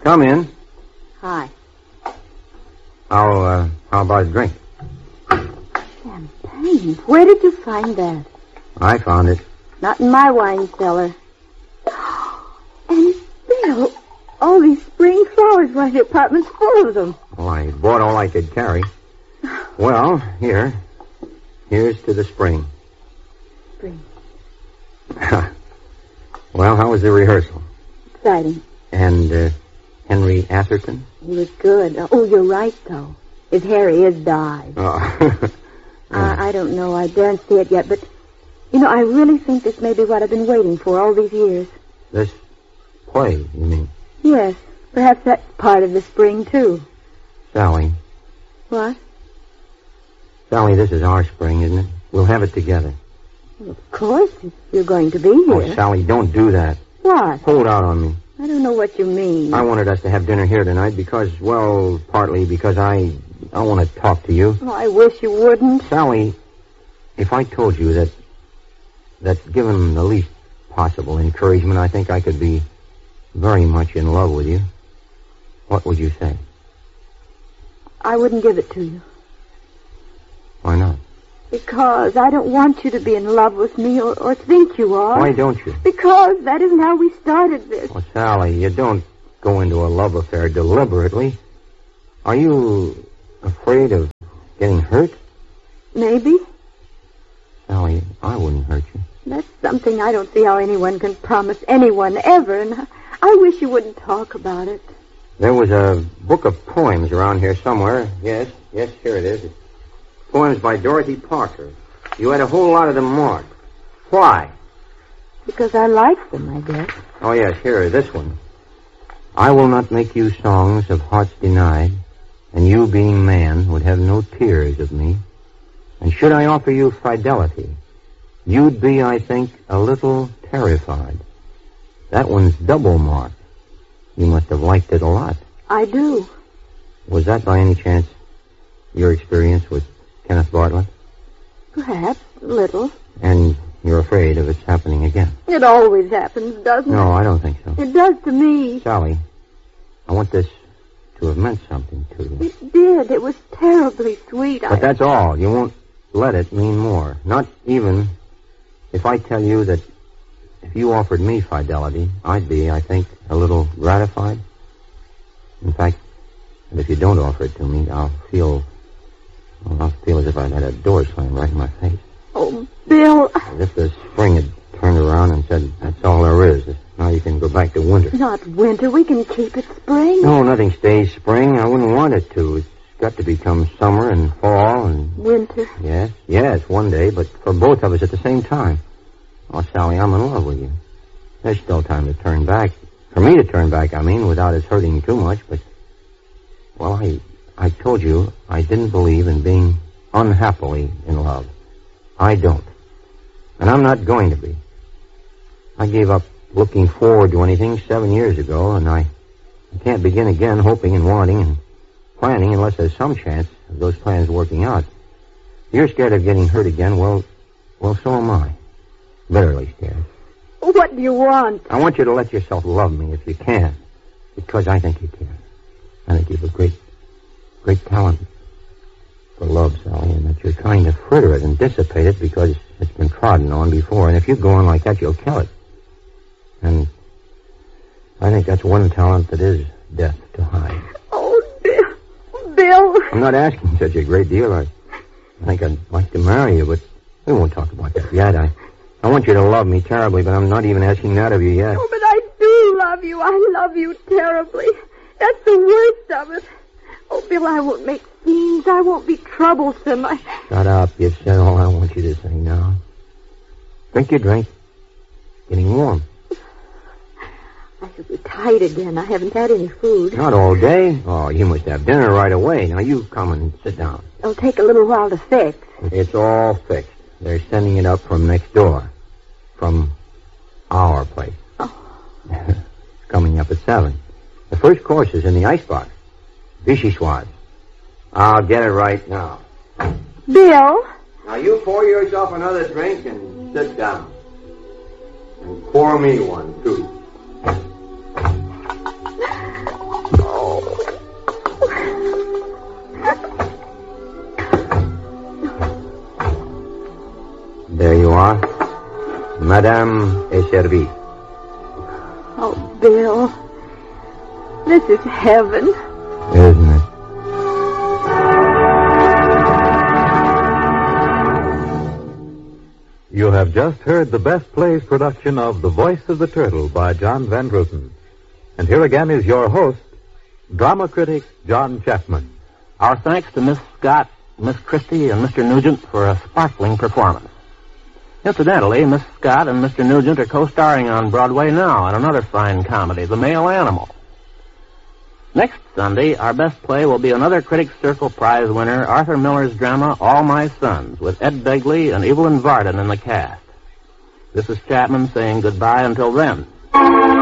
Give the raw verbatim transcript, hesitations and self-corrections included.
Come in. Hi. How, uh, how about a drink? Champagne? Where did you find that? I found it. Not in my wine cellar. And Bill, all these spring flowers, why the apartment's full of them. Oh, I bought all I could carry. Well, here. Here's to the spring. Spring. Well, how was the rehearsal? Exciting. And, uh, Henry Atherton? He was good. Oh, you're right, though. His hair is dyed. Oh. uh, I don't know. I daren't see it yet, but, you know, I really think this may be what I've been waiting for all these years. This play, you mean? Yes. Perhaps that's part of the spring, too. Sally. What? Sally, this is our spring, isn't it? We'll have it together. Well, of course, if you're going to be here. Oh, Sally, don't do that. What? Hold out on me. I don't know what you mean. I wanted us to have dinner here tonight because, well, partly because I I want to talk to you. Oh, I wish you wouldn't. Sally, if I told you that, that given the least possible encouragement, I think I could be very much in love with you, what would you say? I wouldn't give it to you. Why not? Because I don't want you to be in love with me or, or think you are. Why don't you? Because that isn't how we started this. Well, Sally, you don't go into a love affair deliberately. Are you afraid of getting hurt? Maybe. Sally, I wouldn't hurt you. That's something I don't see how anyone can promise anyone ever, and I wish you wouldn't talk about it. There was a book of poems around here somewhere. Yes, yes, here it is. Poems by Dorothy Parker. You had a whole lot of them marked. Why? Because I like them, I guess. Oh, yes, here, this one. I will not make you songs of hearts denied, and you, being man, would have no tears of me. And should I offer you fidelity, you'd be, I think, a little terrified. That one's double marked. You must have liked it a lot. I do. Was that, by any chance, your experience with Kenneth Bartlett? Perhaps, a little. And you're afraid of its happening again? It always happens, doesn't it? No, I don't think so. It does to me. Sally, I want this to have meant something to you. It did. It was terribly sweet. But I... that's all. You won't let it mean more. Not even if I tell you that if you offered me fidelity, I'd be, I think, a little gratified. In fact, and if you don't offer it to me, I'll feel... Well, I'll feel as if I'd had a door slammed right in my face. Oh, Bill. As if the spring had turned around and said, that's all there is. Now you can go back to winter. Not winter. We can keep it spring. No, nothing stays spring. I wouldn't want it to. It's got to become summer and fall and... Winter. Yes, yes, one day, but for both of us at the same time. Oh, Sally, I'm in love with you. There's still time to turn back. For me to turn back, I mean, without us hurting too much, but... Well, I... I told you I didn't believe in being unhappily in love. I don't. And I'm not going to be. I gave up looking forward to anything seven years ago, and I, I can't begin again hoping and wanting and planning unless there's some chance of those plans working out. You're scared of getting hurt again, well, well, so am I. Bitterly scared. What do you want? I want you to let yourself love me if you can, because I think you can. I think you have a great... great talent for love, Sally, and that you're trying to fritter it and dissipate it because it's been trodden on before. And if you go on like that, you'll kill it. And I think that's one talent that is death to hide. Oh, Bill. Bill. I'm not asking such a great deal. I, I think I'd like to marry you, but we won't talk about that yet. I, I want you to love me terribly, but I'm not even asking that of you yet. Oh, but I do love you. I love you terribly. That's the worst of it. Oh, Bill, I won't make scenes. I won't be troublesome. I... Shut up. You've said all I want you to say now. Drink your drink. Getting warm. I should be tight again. I haven't had any food. Not all day. Oh, you must have dinner right away. Now, you come and sit down. It'll take a little while to fix. It's all fixed. They're sending it up from next door. From our place. Oh. It's coming up at seven. The first course is in the icebox. Vichyssoise. I'll get it right now. Bill? Now, you pour yourself another drink and sit down. And pour me one, too. Madame est servie. Oh, Bill. This is heaven. Isn't it? You have just heard the Best Plays production of The Voice of the Turtle by John Van Druten. And here again is your host, drama critic John Chapman. Our thanks to Miss Scott, Miss Christie, and Mister Nugent for a sparkling performance. Incidentally, Miss Scott and Mister Nugent are co-starring on Broadway now in another fine comedy, The Male Animal. Next Sunday, our best play will be another Critics' Circle Prize winner, Arthur Miller's drama, All My Sons, with Ed Begley and Evelyn Varden in the cast. This is Chapman saying goodbye until then.